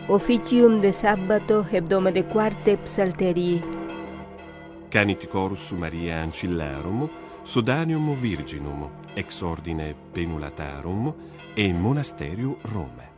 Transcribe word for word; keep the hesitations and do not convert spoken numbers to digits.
officium de sabbato hebdomade quarte psalterii. Canit chorus Maria Ancillarum, Sodanium Virginum, ex ordine Penulatarum e Monasterium Rome.